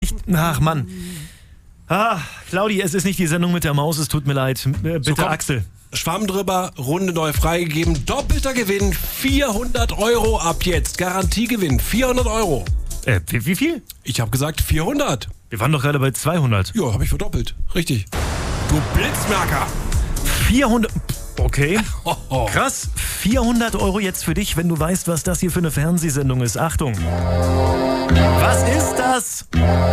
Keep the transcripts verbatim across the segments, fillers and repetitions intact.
echt. Ach, Mann. Ah, Claudi, es ist nicht die Sendung mit der Maus, es tut mir leid. Äh, bitte, so, Axel. Schwamm drüber, Runde neu freigegeben. Doppelter Gewinn, vierhundert Euro ab jetzt. Garantiegewinn, vierhundert Euro. Äh, wie, wie viel? Ich habe gesagt vierhundert. Wir waren doch gerade bei zweihundert. Ja, habe ich verdoppelt. Richtig. Du Blitzmerker. vierhundert. Okay. Krass. vierhundert Euro jetzt für dich, wenn du weißt, was das hier für eine Fernsehsendung ist. Achtung. Was ist das?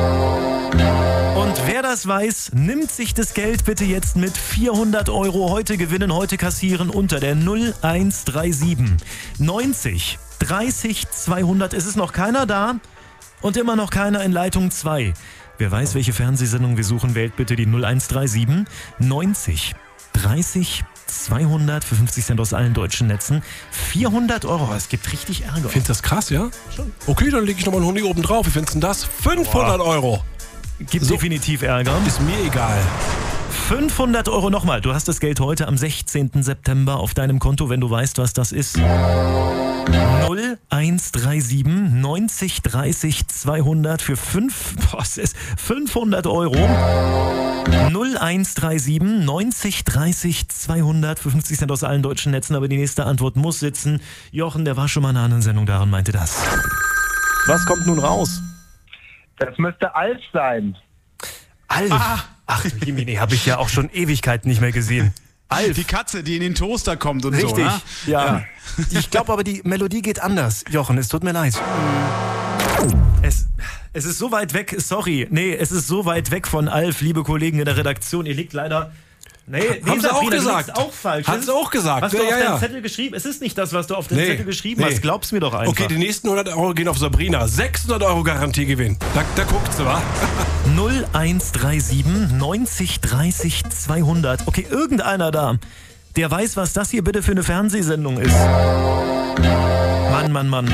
Und wer das weiß, nimmt sich das Geld bitte jetzt mit. Vierhundert Euro heute gewinnen, heute kassieren unter der null eins drei sieben neunzig dreißig zweihundert. Es ist noch keiner da und immer noch keiner in Leitung zwei. Wer weiß, welche Fernsehsendung wir suchen, wählt bitte die null eins drei sieben neunzig dreißig zweihundert für fünfzig Cent aus allen deutschen Netzen. vierhundert Euro, es gibt richtig Ärger. Findest du das krass, ja? Schon. Okay, dann lege ich nochmal einen Honig oben drauf. Wie findest du denn das? fünfhundert Euro. Gibt so. Definitiv Ärger. Ist mir egal. fünfhundert Euro nochmal. Du hast das Geld heute am sechzehnten September auf deinem Konto, wenn du weißt, was das ist. null eins drei sieben neunzig dreißig zweihundert für fünf, boah, es ist fünfhundert Euro. null eins drei sieben neunzig dreißig zweihundert für fünfzig Cent aus allen deutschen Netzen. Aber die nächste Antwort muss sitzen. Jochen, der war schon mal in einer anderen Sendung da und meinte das. Was kommt nun raus? Das müsste Alf sein. Alf? Ah. Ach, Jimini, habe ich ja auch schon Ewigkeiten nicht mehr gesehen. Alf. Die Katze, die in den Toaster kommt und Richtig, so, ne? Ja. ja. Ich glaube aber, die Melodie geht anders. Jochen, es tut mir leid. Es, es ist so weit weg, sorry. Nee, es ist so weit weg von Alf, liebe Kollegen in der Redaktion. Ihr liegt leider... Nee, nee, haben sie auch gesagt. Auch falsch. Hat sie auch gesagt. Was du ja, auf ja, deinem ja. Zettel geschrieben hast. Es ist nicht das, was du auf dem nee, Zettel geschrieben nee. hast. Glaub's mir doch einfach. Okay, die nächsten hundert Euro gehen auf Sabrina. sechshundert Euro Garantiegewinn. Da, da guckt sie, wa? null eins drei sieben neunzig dreißig zweihundert. Okay, irgendeiner da, der weiß, was das hier bitte für eine Fernsehsendung ist. Mann, Mann, Mann.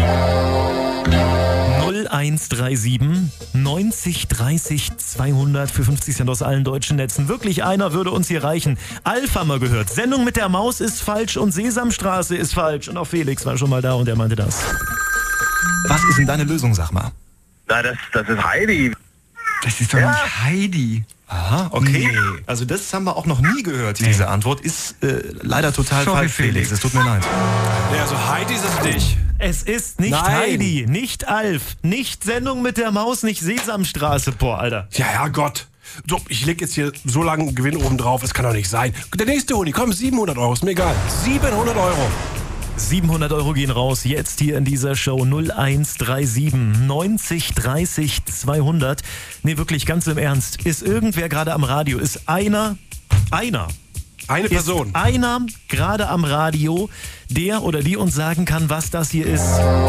null eins drei sieben neunzig dreißig zweihundert für fünfzig Cent aus allen deutschen Netzen. Wirklich einer würde uns hier reichen. Alf haben wir gehört. Sendung mit der Maus ist falsch und Sesamstraße ist falsch. Und auch Felix war schon mal da und er meinte das. Was ist denn deine Lösung, sag mal? Na, das, das ist Heidi. Das ist doch ja. nicht Heidi. Aha, okay. Nee. Also das haben wir auch noch nie gehört, nee. Diese Antwort. Ist äh, leider total Sorry, falsch, Felix. Felix. Es tut mir leid. Ja, also Heidi ist es nicht. Es ist nicht Nein. Heidi, nicht Alf, nicht Sendung mit der Maus, nicht Sesamstraße. Boah, Alter. Ja, ja, Gott. So, ich leg jetzt hier so lange einen Gewinn oben drauf, das kann doch nicht sein. Der nächste Huni, komm, siebenhundert Euro, ist mir egal. siebenhundert Euro. siebenhundert Euro gehen raus, jetzt hier in dieser Show. null eins drei sieben neunzig dreißig zweihundert. Nee, wirklich, ganz im Ernst. Ist irgendwer gerade am Radio? Ist einer, einer, Eine Person. Ist einer gerade am Radio, der oder die uns sagen kann, was das hier ist.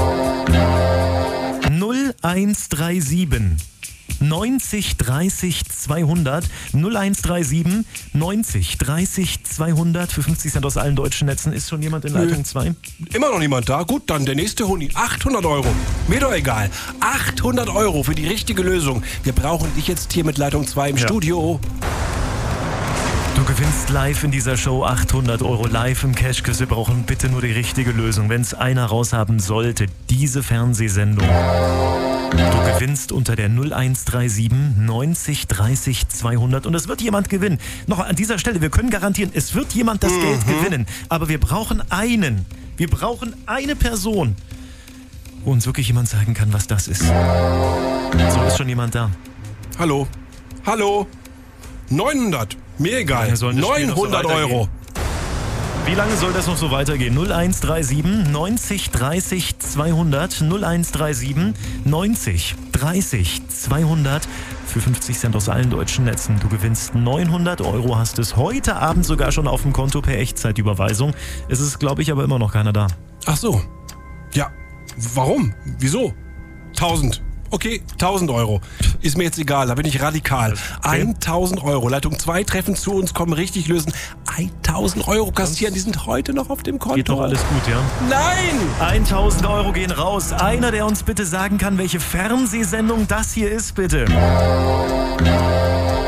null eins drei sieben neunzig dreißig zweihundert. null eins drei sieben neunzig dreißig zweihundert für fünfzig Cent aus allen deutschen Netzen. Ist schon jemand in Leitung zwei? Immer noch niemand da. Gut, dann der nächste Huni. achthundert Euro. Mir doch egal. achthundert Euro für die richtige Lösung. Wir brauchen dich jetzt hier mit Leitung zwei im ja. Studio. Du gewinnst live in dieser Show achthundert Euro live im Cashquiz. Wir brauchen bitte nur die richtige Lösung. Wenn es einer raushaben sollte, diese Fernsehsendung. Du gewinnst unter der null eins drei sieben neunzig dreißig zweihundert und es wird jemand gewinnen. Noch an dieser Stelle, wir können garantieren, es wird jemand das mhm. Geld gewinnen. Aber wir brauchen einen. Wir brauchen eine Person, wo uns wirklich jemand sagen kann, was das ist. So, ist schon jemand da. Hallo. Hallo. neunhundert. Mir egal. neunhundert Euro. Wie lange soll das noch so weitergehen? null eins drei sieben neunzig dreißig zweihundert. null eins drei sieben neunzig dreißig zweihundert für fünfzig Cent aus allen deutschen Netzen. Du gewinnst neunhundert Euro, hast es heute Abend sogar schon auf dem Konto per Echtzeitüberweisung. Es ist, glaube ich, aber immer noch keiner da. Ach so. Ja. Warum? Wieso? tausend. Okay, tausend Euro. Ist mir jetzt egal, da bin ich radikal. Okay. tausend Euro. Leitung zwei treffen zu uns, kommen richtig lösen. tausend Euro kassieren, die sind heute noch auf dem Konto. Geht doch alles gut, ja? Nein! tausend Euro gehen raus. Einer, der uns bitte sagen kann, welche Fernsehsendung das hier ist, bitte.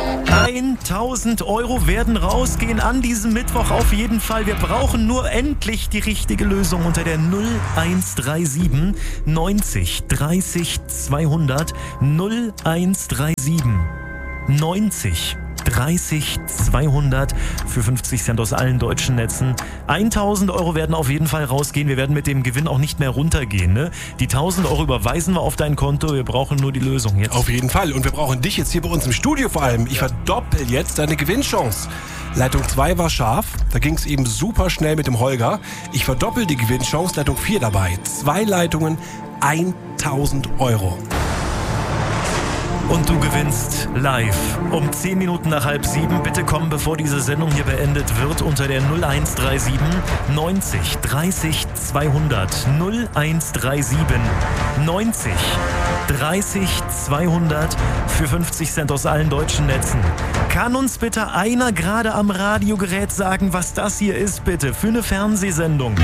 tausend Euro werden rausgehen an diesem Mittwoch auf jeden Fall. Wir brauchen nur endlich die richtige Lösung unter der null eins drei sieben neunzig dreißig zweihundert. null eins drei sieben neunzig dreißig zweihundert für fünfzig Cent aus allen deutschen Netzen. tausend Euro werden auf jeden Fall rausgehen. Wir werden mit dem Gewinn auch nicht mehr runtergehen. Ne? Die tausend Euro überweisen wir auf dein Konto. Wir brauchen nur die Lösung jetzt. Auf jeden Fall. Und wir brauchen dich jetzt hier bei uns im Studio vor allem. Ich verdoppel jetzt deine Gewinnchance. Leitung zwei war scharf. Da ging es eben super schnell mit dem Holger. Ich verdoppel die Gewinnchance. Leitung vier dabei. Zwei Leitungen, tausend Euro. Und du gewinnst live um zehn Minuten nach halb sieben. Bitte komm, bevor diese Sendung hier beendet wird, unter der null eins drei sieben neunzig dreißig zweihundert. null eins drei sieben neunzig dreißig zweihundert für fünfzig Cent aus allen deutschen Netzen. Kann uns bitte einer gerade am Radiogerät sagen, was das hier ist, bitte, für eine Fernsehsendung?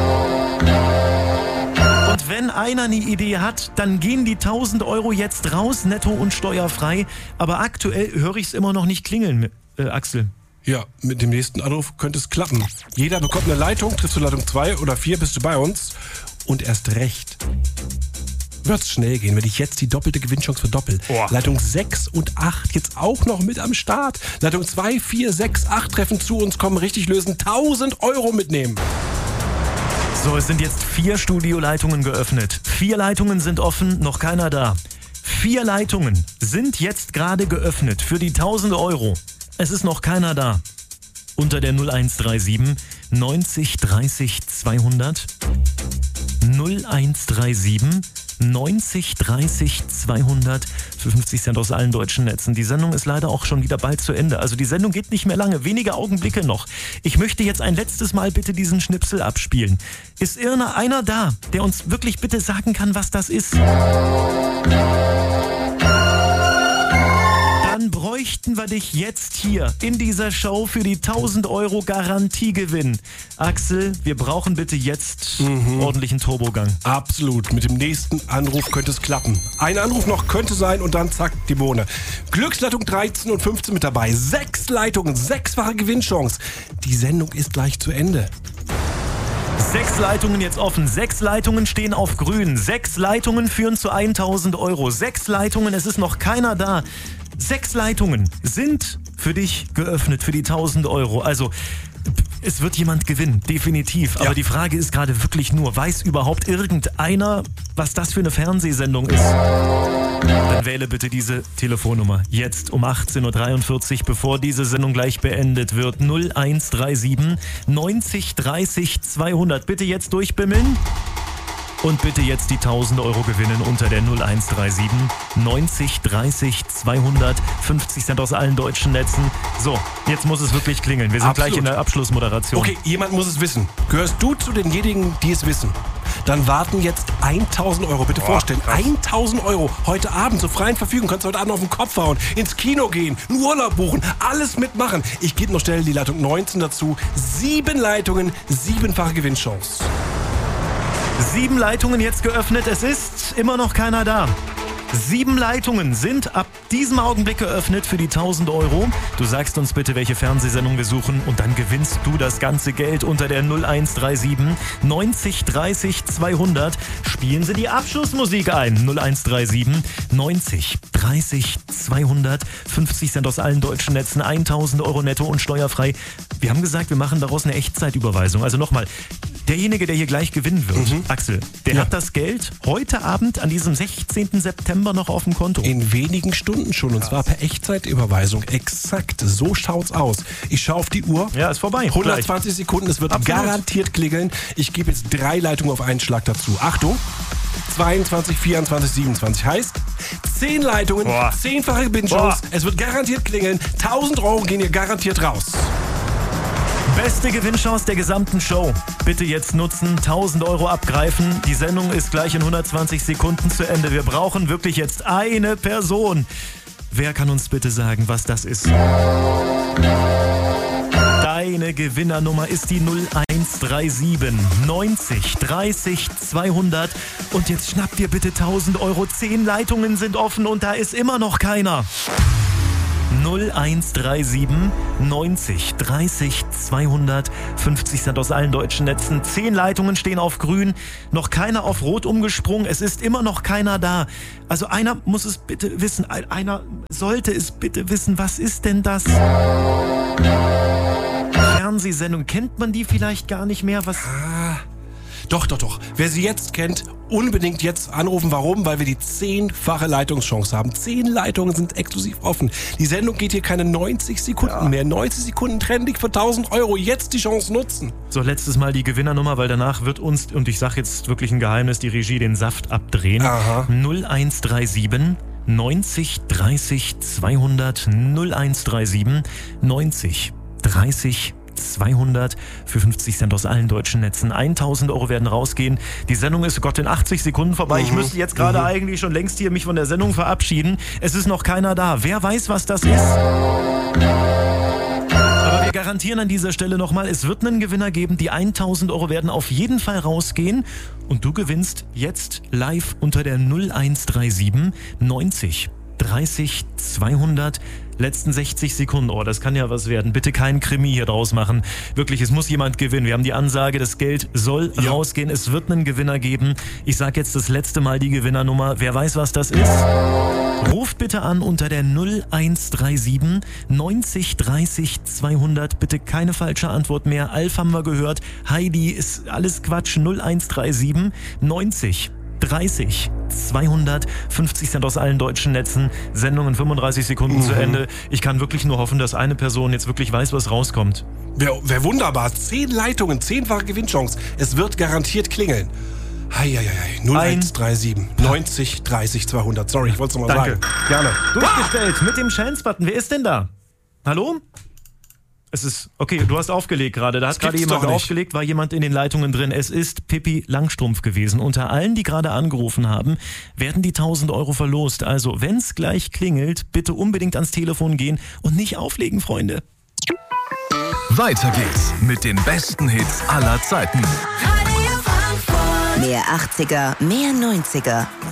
Und wenn einer eine Idee hat, dann gehen die tausend Euro jetzt raus, netto und steuerfrei. Aber aktuell höre ich es immer noch nicht klingeln, äh, Axel. Ja, mit dem nächsten Anruf könnte es klappen. Jeder bekommt eine Leitung, triffst du Leitung zwei oder vier, bist du bei uns. Und erst recht wird es schnell gehen, wenn ich jetzt die doppelte Gewinnchance verdoppel. Oh. Leitung sechs und acht jetzt auch noch mit am Start. Leitung zwei, vier, sechs, acht treffen zu uns, kommen richtig lösen, tausend Euro mitnehmen. So, es sind jetzt vier Studioleitungen geöffnet. Vier Leitungen sind offen, noch keiner da. Vier Leitungen sind jetzt gerade geöffnet für die tausend Euro. Es ist noch keiner da. Unter der null eins drei sieben neunzig dreißig zweihundert. null eins drei sieben neunzig dreißig zweihundert für fünfzig Cent aus allen deutschen Netzen. Die Sendung ist leider auch schon wieder bald zu Ende. Also die Sendung geht nicht mehr lange, wenige Augenblicke noch. Ich möchte jetzt ein letztes Mal bitte diesen Schnipsel abspielen. Ist irgendeiner da, der uns wirklich bitte sagen kann, was das ist? Dann bräuchten wir dich jetzt hier in dieser Show für die tausend Euro Garantiegewinn. Axel, wir brauchen bitte jetzt mhm. ordentlichen Turbogang. Absolut. Mit dem nächsten Anruf könnte es klappen. Ein Anruf noch könnte sein und dann zack, die Bohne. Glücksleitung dreizehn und fünfzehn mit dabei. Sechs Leitungen, sechsfache Gewinnchance. Die Sendung ist gleich zu Ende. Sechs Leitungen jetzt offen. Sechs Leitungen stehen auf grün. Sechs Leitungen führen zu tausend Euro. Sechs Leitungen, es ist noch keiner da. Sechs Leitungen sind für dich geöffnet für die tausend Euro. Also es wird jemand gewinnen, definitiv. Aber ja. Die Frage ist gerade wirklich nur, weiß überhaupt irgendeiner, was das für eine Fernsehsendung ist? Dann wähle bitte diese Telefonnummer jetzt um achtzehn Uhr dreiundvierzig, bevor diese Sendung gleich beendet wird. null eins drei sieben neunzig dreißig zweihundert. Bitte jetzt durchbimmeln. Und bitte jetzt die tausend Euro gewinnen unter der null eins drei sieben neunzig dreißig zweihundert. fünfzig Cent aus allen deutschen Netzen. So, jetzt muss es wirklich klingeln. Wir sind Absolut. Gleich in der Abschlussmoderation. Okay, jemand muss es wissen. Gehörst du zu denjenigen, die es wissen? Dann warten jetzt tausend Euro. Bitte oh, vorstellen, krass. tausend Euro heute Abend zur freien Verfügung. Kannst du heute Abend auf den Kopf hauen, ins Kino gehen, einen Urlaub buchen, alles mitmachen. Ich gebe noch schnell die Leitung neunzehn dazu. Sieben Leitungen, siebenfache Gewinnchance. Sieben Leitungen jetzt geöffnet. Es ist immer noch keiner da. Sieben Leitungen sind ab diesem Augenblick geöffnet für die tausend Euro. Du sagst uns bitte, welche Fernsehsendung wir suchen und dann gewinnst du das ganze Geld unter der null eins drei sieben neunzig dreißig zweihundert. Spielen Sie die Abschlussmusik ein. null eins drei sieben neunzig dreißig zweihundert. fünfzig Cent aus allen deutschen Netzen. tausend Euro netto und steuerfrei. Wir haben gesagt, wir machen daraus eine Echtzeitüberweisung. Also nochmal, derjenige, der hier gleich gewinnen wird, mhm. Axel, der ja. hat das Geld heute Abend an diesem sechzehnten September noch auf dem Konto. In wenigen Stunden schon, und zwar per Echtzeitüberweisung. Exakt, so schaut's aus. Ich schaue auf die Uhr. Ja, ist vorbei. hundertzwanzig Gleich. Sekunden, es wird Absolut. Garantiert klingeln. Ich gebe jetzt drei Leitungen auf einen Schlag dazu. Achtung, zweiundzwanzig, vierundzwanzig, siebenundzwanzig. Heißt, zehn Leitungen, Boah. zehnfache Gewinnchance. Es wird garantiert klingeln. tausend Euro gehen hier garantiert raus. Beste Gewinnchance der gesamten Show. Bitte jetzt nutzen, tausend Euro abgreifen. Die Sendung ist gleich in hundertzwanzig Sekunden zu Ende. Wir brauchen wirklich jetzt eine Person. Wer kann uns bitte sagen, was das ist? Deine Gewinnernummer ist die null eins drei sieben neunzig dreißig zweihundert. Und jetzt schnapp dir bitte tausend Euro. Zehn Leitungen sind offen und da ist immer noch keiner. null eins drei sieben neunzig dreißig zweihundert. fünfzig Cent aus allen deutschen Netzen. Zehn Leitungen stehen auf grün. Noch keiner auf rot umgesprungen. Es ist immer noch keiner da. Also einer muss es bitte wissen. Einer sollte es bitte wissen. Was ist denn das? Fernsehsendung. Kennt man die vielleicht gar nicht mehr? Was? Ah, doch, doch, doch. Wer sie jetzt kennt, unbedingt jetzt anrufen. Warum? Weil wir die zehnfache Leitungschance haben. Zehn Leitungen sind exklusiv offen. Die Sendung geht hier keine neunzig Sekunden ja. mehr. neunzig Sekunden trendig für tausend Euro. Jetzt die Chance nutzen. So, letztes Mal die Gewinnernummer, weil danach wird uns, und ich sage jetzt wirklich ein Geheimnis, die Regie den Saft abdrehen. Aha. null eins drei sieben neunzig dreißig zweihundert. null eins drei sieben neunzig dreißig zweihundert für fünfzig Cent aus allen deutschen Netzen. tausend Euro werden rausgehen. Die Sendung ist, Gott, in achtzig Sekunden vorbei. Ich müsste jetzt gerade mhm. eigentlich schon längst hier mich von der Sendung verabschieden. Es ist noch keiner da. Wer weiß, was das ist? Aber wir garantieren an dieser Stelle nochmal, es wird einen Gewinner geben. Die tausend Euro werden auf jeden Fall rausgehen. Und du gewinnst jetzt live unter der null eins drei sieben neunzig dreißig zweihundert. Letzten sechzig Sekunden. Oh, das kann ja was werden. Bitte keinen Krimi hier draus machen. Wirklich, es muss jemand gewinnen. Wir haben die Ansage, das Geld soll ja. rausgehen. Es wird einen Gewinner geben. Ich sage jetzt das letzte Mal die Gewinnernummer. Wer weiß, was das ist? Ruft bitte an unter der null eins drei sieben neunzig dreißig zweihundert. Bitte keine falsche Antwort mehr. Alf haben wir gehört. Heidi ist alles Quatsch. null eins drei sieben neunzig dreißig zweihundert. fünfzig Cent aus allen deutschen Netzen. Sendung in fünfunddreißig Sekunden mhm. zu Ende. Ich kann wirklich nur hoffen, dass eine Person jetzt wirklich weiß, was rauskommt. Wäre wär wunderbar. Zehn Leitungen, zehnfache Gewinnchance. Es wird garantiert klingeln. Heieiei. null eins drei sieben neunzig dreißig zweihundert. Sorry, ich wollte es nochmal sagen. Gerne. Durchgestellt mit dem Chance-Button. Wer ist denn da? Hallo? Es ist, okay, du hast aufgelegt gerade. Da hat gerade jemand aufgelegt, war jemand in den Leitungen drin. Es ist Pippi Langstrumpf gewesen. Unter allen, die gerade angerufen haben, werden die tausend Euro verlost. Also, wenn's gleich klingelt, bitte unbedingt ans Telefon gehen und nicht auflegen, Freunde. Weiter geht's mit den besten Hits aller Zeiten. Mehr achtziger, mehr neunziger.